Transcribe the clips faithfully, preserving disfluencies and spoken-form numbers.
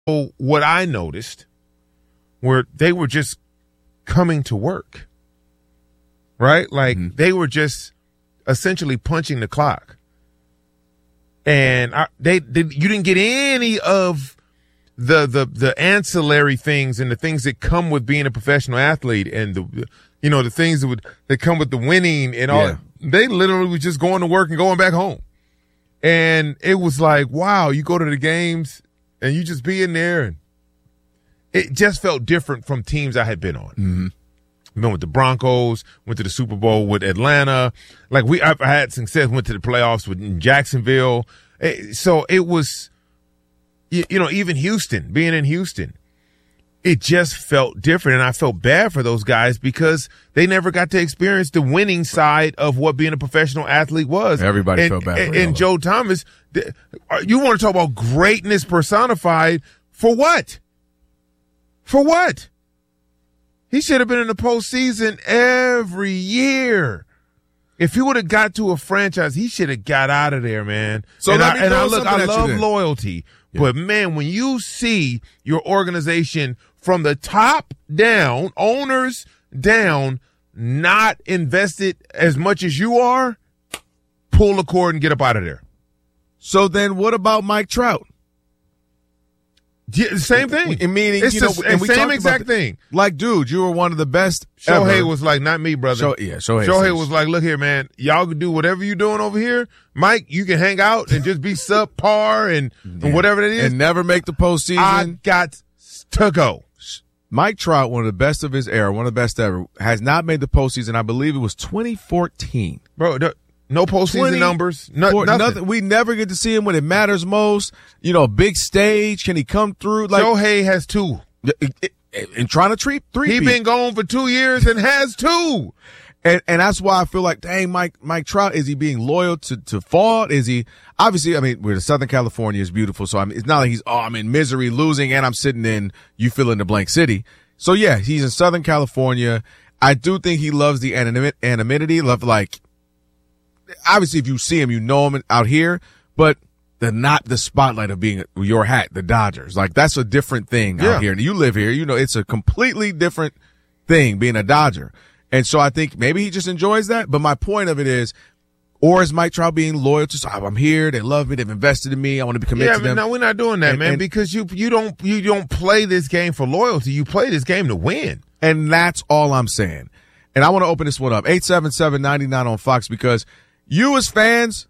what I noticed were they were just coming to work, right? Like mm-hmm. they were just essentially punching the clock. And I, they, they, you didn't get any of the, the, the ancillary things and the things that come with being a professional athlete and the, you know, the things that would, that come with the winning and all. Yeah. They literally were just going to work and going back home. And it was like, wow, you go to the games and you just be in there, and it just felt different from teams I had been on. Mm-hmm. Been with the Broncos, went to the Super Bowl with Atlanta. Like we, I've had success. Went to the playoffs with Jacksonville. So it was, you, you know, even Houston, being in Houston, it just felt different, and I felt bad for those guys because they never got to experience the winning side of what being a professional athlete was. Everybody and, felt bad. And, for and Joe Thomas, you want to talk about greatness personified? For what? For what? He should have been in the postseason every year. If he would have got to a franchise, he should have got out of there, man. So and let I, me and I look, I love you loyalty, yeah. but man, when you see your organization from the top down, owners down, not invested as much as you are, pull the cord and get up out of there. So then, what about Mike Trout? Yeah, same thing. In meaning, it's you know, the and we same talked exact about the, thing. Like, dude, you were one of the best. Shohei ever. was like, not me, brother. Show, yeah, Shohei. Shohei was like, look here, man. Y'all can do whatever you're doing over here. Mike, you can hang out and just be subpar and, yeah. and whatever it is. And never make the postseason. I got to go. Mike Trout, one of the best of his era, one of the best ever, has not made the postseason. I believe it was twenty fourteen. Bro, the, no postseason numbers. No, four, nothing. nothing. We never get to see him when it matters most. You know, big stage. Can he come through? Like Shohei has two. And trying to treat three. He been gone for two years and has two. And and that's why I feel like, dang, Mike Mike Trout, is he being loyal to, to fault? Is he obviously? I mean, we're in Southern California, is beautiful, so I mean, it's not like he's oh, I'm in misery, losing, and I'm sitting in you fill in the blank city. So yeah, he's in Southern California. I do think he loves the anonymity, anonymity, love like. Obviously, if you see him, you know him out here, but the not the spotlight of being your hat, the Dodgers, like that's a different thing yeah. out here. And you live here, you know, it's a completely different thing being a Dodger. And so I think maybe he just enjoys that. But my point of it is, or is Mike Trout being loyal to, oh, I'm here, they love me, they've invested in me, I want to be committed yeah, to them. No, we're not doing that, and, man, and, because you you don't you don't play this game for loyalty. You play this game to win. And that's all I'm saying. And I want to open this one up. eight seven seven, nine nine on Fox, because you as fans,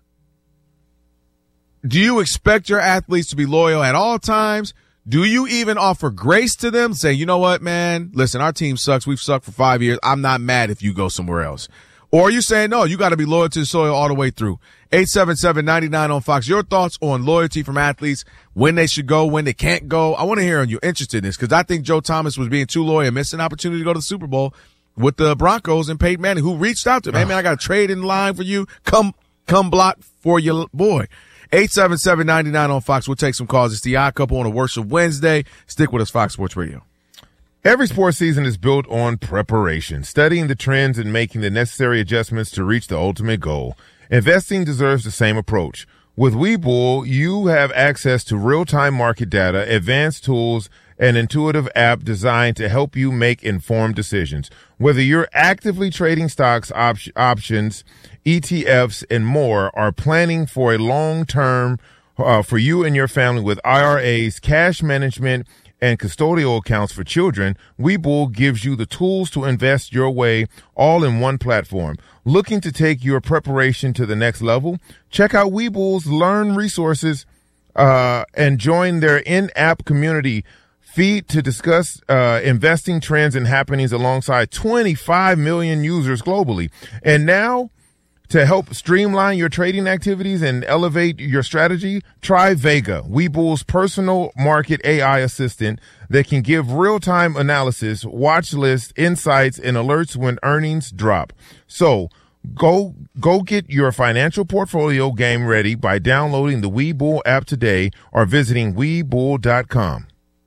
do you expect your athletes to be loyal at all times? Do you even offer grace to them? Say, you know what, man, listen, our team sucks. We've sucked for five years. I'm not mad if you go somewhere else. Or are you saying, no, you got to be loyal to the soil all the way through? eight seven seven, nine nine on Fox. Your thoughts on loyalty from athletes, when they should go, when they can't go. I want to hear on you interested in this, because I think Joe Thomas was being too loyal and missed an opportunity to go to the Super Bowl with the Broncos and Peyton Manning, who reached out to him. Hey, man, I got a trade in line for you. Come, come block for your boy. eight seven seven, nine nine on Fox. We'll take some calls. It's the Odd Couple on a Worship Wednesday. Stick with us, Fox Sports Radio. Every sports season is built on preparation, studying the trends and making the necessary adjustments to reach the ultimate goal. Investing deserves the same approach. With Webull, you have access to real-time market data, advanced tools, an intuitive app designed to help you make informed decisions. Whether you're actively trading stocks, op- options, E T Fs, and more, or planning for a long-term uh, for you and your family with I R As, cash management, and custodial accounts for children, Webull gives you the tools to invest your way all in one platform. Looking to take your preparation to the next level? Check out Webull's Learn resources uh, and join their in-app community feed to discuss uh, investing trends and happenings alongside twenty-five million users globally. And now, to help streamline your trading activities and elevate your strategy, try Vega, Webull's personal market A I assistant that can give real-time analysis, watch lists, insights, and alerts when earnings drop. So go go get your financial portfolio game ready by downloading the Webull app today or visiting Webull dot com.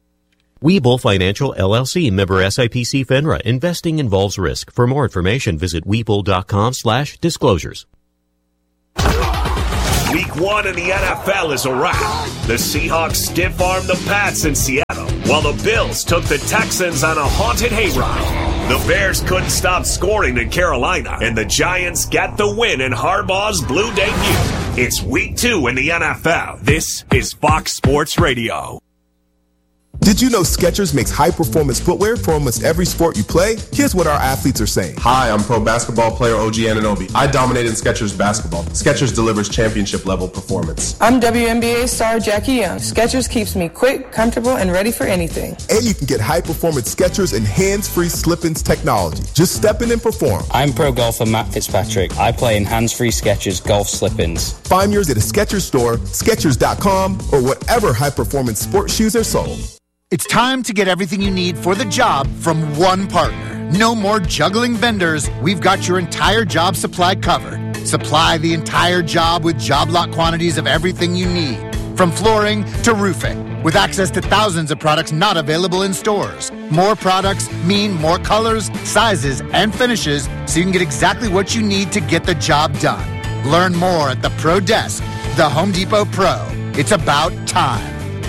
Webull Financial, L L C, member S I P C FINRA. Investing involves risk. For more information, visit Webull dot com slash disclosures. Week one in the N F L is a wrap. The Seahawks stiff-armed the Pats in Seattle, while the Bills took the Texans on a haunted hayride. The Bears couldn't stop scoring in Carolina, and the Giants get the win in Harbaugh's blue debut. It's week two in the N F L. This is Fox Sports Radio. Did you know Skechers makes high-performance footwear for almost every sport you play? Here's what our athletes are saying. Hi, I'm pro basketball player O G Anunoby. I dominate in Skechers basketball. Skechers delivers championship-level performance. I'm W N B A star Jackie Young. Skechers keeps me quick, comfortable, and ready for anything. And you can get high-performance Skechers and hands-free slip-ins technology. Just step in and perform. I'm pro golfer Matt Fitzpatrick. I play in hands-free Skechers golf slip-ins. Find yours at a Skechers store, Skechers dot com, or whatever high-performance sports shoes are sold. It's time to get everything you need for the job from one partner. No more juggling vendors. We've got your entire job supply covered. Supply the entire job with job lot quantities of everything you need, from flooring to roofing, with access to thousands of products not available in stores. More products mean more colors, sizes, and finishes, so you can get exactly what you need to get the job done. Learn more at the Pro Desk, the Home Depot Pro. It's about time.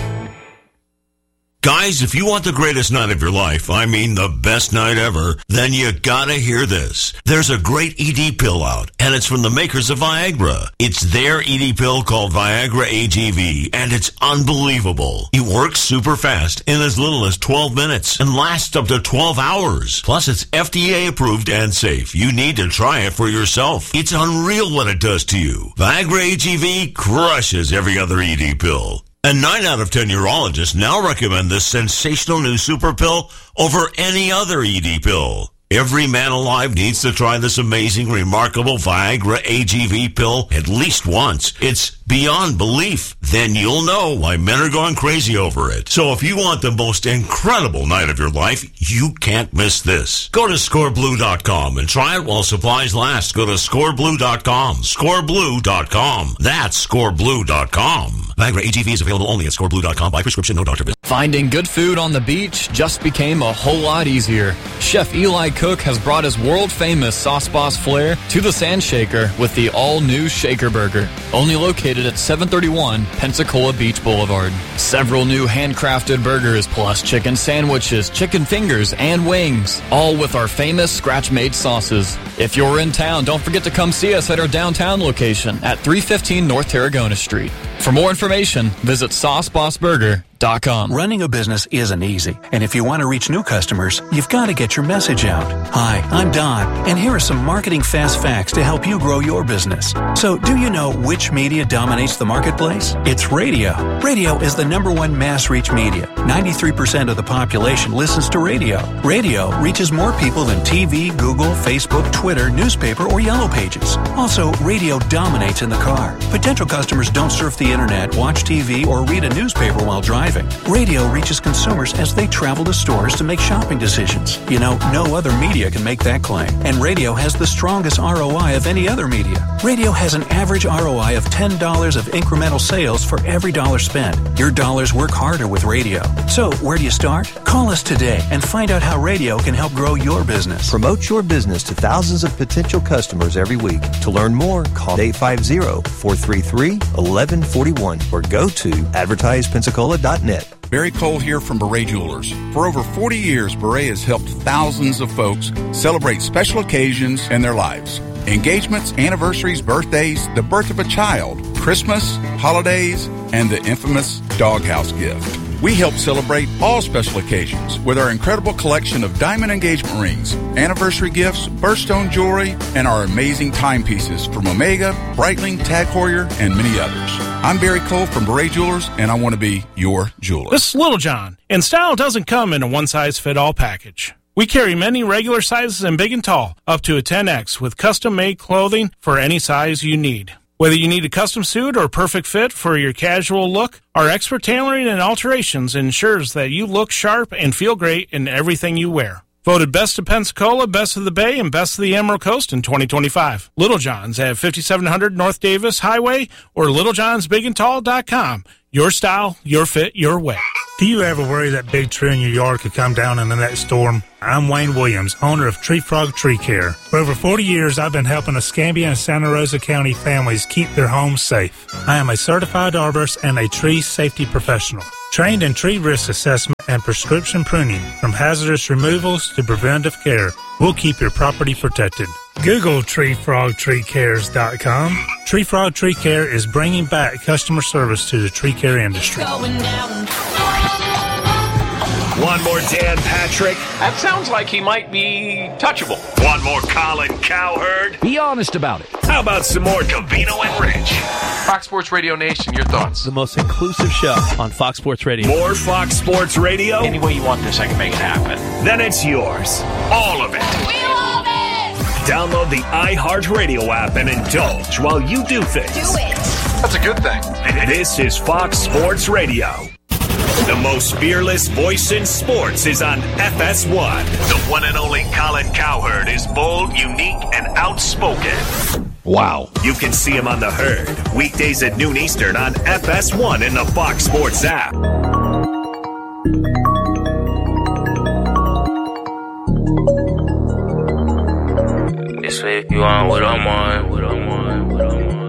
Guys, if you want the greatest night of your life, I mean the best night ever, then you gotta hear this. There's a great E D pill out, and it's from the makers of Viagra. It's their E D pill called Viagra A G V, and it's unbelievable. It works super fast in as little as twelve minutes and lasts up to twelve hours. Plus, it's F D A approved and safe. You need to try it for yourself. It's unreal what it does to you. Viagra A G V crushes every other E D pill. And nine out of ten urologists now recommend this sensational new super pill over any other E D pill. Every man alive needs to try this amazing, remarkable Viagra A G V pill at least once. It's beyond belief. Then you'll know why men are going crazy over it. So if you want the most incredible night of your life, you can't miss this. Go to score blue dot com and try it while supplies last. Go to score blue dot com. score blue dot com. That's score blue dot com. Viagra A G V is available only at score blue dot com by prescription, no doctor visit. Finding good food on the beach just became a whole lot easier. Chef Eli Cook has brought his world-famous Sauce Boss flair to the Sand Shaker with the all-new Shaker Burger, only located at seven thirty-one Pensacola Beach Boulevard. Several new handcrafted burgers plus chicken sandwiches, chicken fingers, and wings, all with our famous scratch-made sauces. If you're in town, don't forget to come see us at our downtown location at three fifteen North Tarragona Street. For more information, visit sauce boss burger dot com. Running a business isn't easy, and if you want to reach new customers, you've got to get your message out. Hi, I'm Don, and here are some marketing fast facts to help you grow your business. So, do you know which media dominates the marketplace? It's radio. Radio is the number one mass reach media. ninety-three percent of the population listens to radio. Radio reaches more people than T V, Google, Facebook, Twitter, newspaper, or Yellow Pages. Also, radio dominates in the car. Potential customers don't surf the internet, watch T V, or read a newspaper while driving. Radio reaches consumers as they travel to stores to make shopping decisions. You know, no other media can make that claim. And radio has the strongest R O I of any other media. Radio has an average R O I of ten dollars of incremental sales for every dollar spent. Your dollars work harder with radio. So, where do you start? Call us today and find out how radio can help grow your business. Promote your business to thousands of potential customers every week. To learn more, call eight five zero, four three three, one one four one or go to advertise pensacola dot net. Barry Cole here from Beret Jewelers. For over forty years, Beret has helped thousands of folks celebrate special occasions in their lives. Engagements, anniversaries, birthdays, the birth of a child, Christmas, holidays, and the infamous doghouse gift. We help celebrate all special occasions with our incredible collection of diamond engagement rings, anniversary gifts, birthstone jewelry, and our amazing timepieces from Omega, Breitling, Tag Heuer, and many others. I'm Barry Cole from Beret Jewelers, and I want to be your jeweler. This is Little John, and style doesn't come in a one-size-fit-all package. We carry many regular sizes and big and tall, up to a ten X, with custom-made clothing for any size you need. Whether you need a custom suit or perfect fit for your casual look, our expert tailoring and alterations ensures that you look sharp and feel great in everything you wear. Voted Best of Pensacola, Best of the Bay, and Best of the Emerald Coast in twenty twenty-five. Little John's at fifty-seven hundred North Davis Highway or little johns big and tall dot com. Your style, your fit, your way. Do you ever worry that big tree in your yard could come down in the next storm? I'm Wayne Williams, owner of Tree Frog Tree Care. For over forty years, I've been helping Escambia and Santa Rosa County families keep their homes safe. I am a certified arborist and a tree safety professional, trained in tree risk assessment and prescription pruning. From hazardous removals to preventive care, we'll keep your property protected. Google tree frog tree cares dot com. Tree Frog Tree Care is bringing back customer service to the tree care industry. One more Dan Patrick. That sounds like he might be touchable. One more Colin Cowherd. Be honest about it. How about some more Covino and Rich? Fox Sports Radio Nation, your thoughts? The most inclusive show on Fox Sports Radio. More Fox Sports Radio? Any way you want this, I can make it happen. Then it's yours. All of it. We love it! Download the iHeartRadio app and indulge while you do things. Do it! That's a good thing. This is Fox Sports Radio. The most fearless voice in sports is on F S one. The one and only Colin Cowherd is bold, unique, and outspoken. Wow. You can see him on The Herd, weekdays at noon Eastern on F S one in the Fox Sports app. This way, you on what I'm on, what I'm on, what I'm on.